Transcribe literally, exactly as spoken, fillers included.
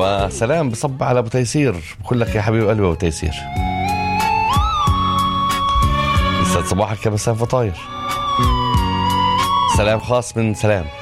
وسلام بصب على ابو تيسير، بقول لك يا حبيب قلبي ابو تيسير، يسعد صباحك يا بسام فطاير. سلام خاص من سلام.